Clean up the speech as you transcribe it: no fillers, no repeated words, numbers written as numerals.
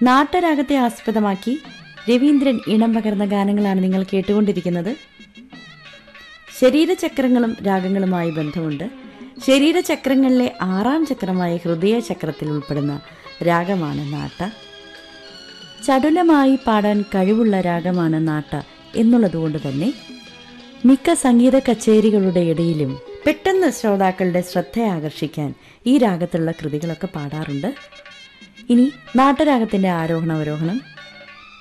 നാട്ടരാഗത്തെ ആസ്പദമാക്കി രവീന്ദ്രൻ ഇണം പകർന്ന ഗാനങ്ങളാണ് നിങ്ങൾ കേട്ടുകൊണ്ടിരിക്കുന്നത്. ശരീരചക്രങ്ങളും രാഗങ്ങളുമായി ബന്ധമുണ്ട്. ശരീരചക്രങ്ങളിലെ 6ാം ചക്രമായ ഹൃദയ ചക്രത്തിൽ ഉൾപ്പെടുന്ന രാഗമാണ് നാട്ട. ചടുലമായി പാടാൻ കഴിവുള്ള രാഗമാണ് നാട്ട എന്നുള്ളതുകൊണ്ട് തന്നെ മിക്ക സംഗീത കച്ചേരികളുടെ ഇടയിലും പെട്ടെന്ന് ശ്രോതാക്കളുടെ ശ്രദ്ധ ആകർഷിക്കാൻ ഈ രാഗത്തിലുള്ള കൃതികളൊക്കെ പാടാറുണ്ട്. ഇനി നാട്ടരാഗത്തിൻ്റെ ആരോഹണ അവരോഹണം